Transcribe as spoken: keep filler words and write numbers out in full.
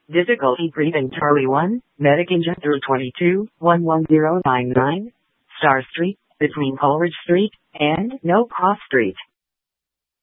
Difficulty breathing Charlie one, Medic engine through twenty-two, one one zero nine nine, Star Street, between Coleridge Street and No Cross Street.